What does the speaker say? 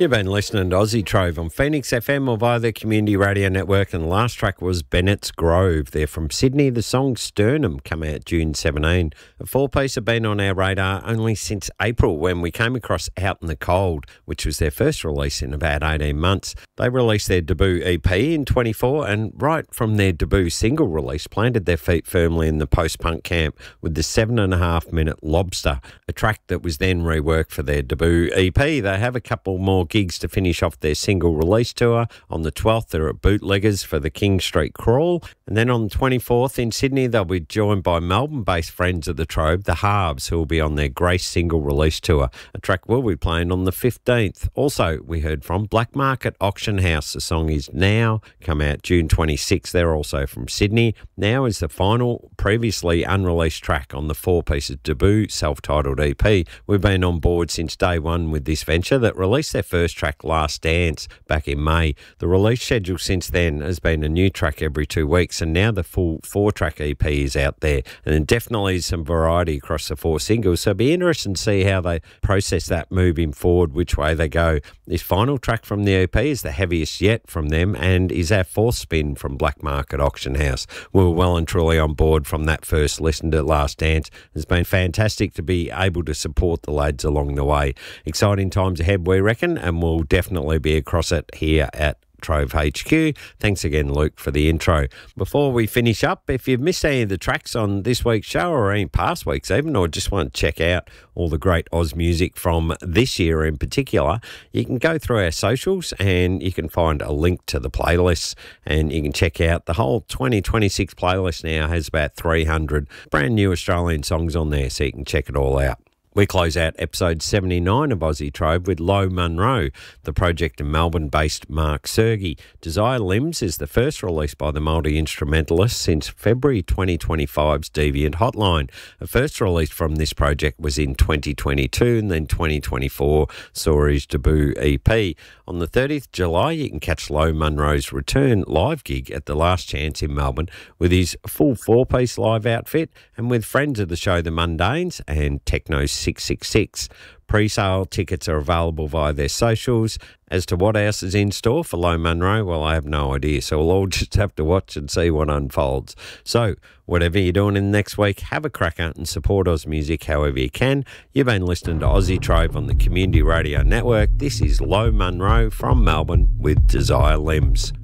You've been listening to Aussie Trove on Phoenix FM or via the Community Radio Network, and the last track was Bennett's Grove. They're from Sydney. The song Sternum come out June 17. A four-piece have been on our radar only since April when we came across Out in the Cold, which was their first release in about 18 months. They released their debut EP in 24 and right from their debut single release planted their feet firmly in the post-punk camp with the 7.5-minute Lobster, a track that was then reworked for their debut EP. They have a couple more gigs to finish off their single release tour. On the 12th, they're at Bootleggers for the King Street Crawl. And then on the 24th in Sydney, they'll be joined by Melbourne-based friends of the Trove, the Halves, who will be on their Grace single release tour. A track we'll be playing on the 15th. Also, we heard from Black Market Auction House. The song is Now, come out June 26th. They're also from Sydney. Now is the final previously unreleased track on the four-pieces debut self-titled EP. We've been on board since day one with this venture that released their first track Last Dance back in May. The release schedule since then has been a new track every 2 weeks, and now the full 4-track EP is out there, and definitely some variety across the 4 singles, so it'll be interesting to see how they process that moving forward, which way they go. This final track from the EP is the heaviest yet from them and is our 4th spin from Black Market Auction House. We were well and truly on board from that first listen to Last Dance. It's been fantastic to be able to support the lads along the way. Exciting times ahead, we reckon, and we'll definitely be across it here at Trove HQ. Thanks again, Luke, for the intro. Before we finish up, if you've missed any of the tracks on this week's show or any past weeks even, or just want to check out all the great Oz music from this year in particular, you can go through our socials and you can find a link to the playlists, and you can check out the whole 2026 playlist. Now has about 300 brand new Australian songs on there, so you can check it all out. We close out episode 79 of Aussie Trove with Low Munro, the project of Melbourne-based Mark Sergi. Desire Limbs is the first release by the multi-instrumentalist since February 2025's Deviant Hotline. The first release from this project was in 2022, and then 2024 saw his debut EP. On the 30th July, you can catch Low Munro's return live gig at the Last Chance in Melbourne with his full 4-piece live outfit and with friends of the show The Mundanes and Techno 666. Pre-sale tickets are available via their socials. As to what else is in store for Low Munro, well, I have no idea, so we'll all just have to watch and see what unfolds. So, whatever you're doing in the next week, have a cracker and support Oz music however you can. You've been listening to Aussie Trove on the Community Radio Network. This is Low Munro from Melbourne with Desire Limbs.